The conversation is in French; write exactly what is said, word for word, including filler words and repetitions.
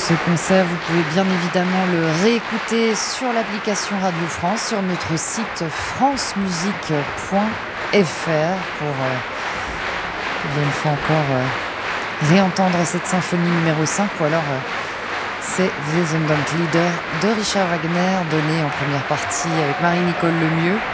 Ce concert, vous pouvez bien évidemment le réécouter sur l'application Radio France, sur notre site france musique point f r pour, euh, eh bien, une fois encore, euh, réentendre cette symphonie numéro cinq, ou alors euh, c'est Wesendonck Lieder de Richard Wagner, donné en première partie avec Marie-Nicole Lemieux.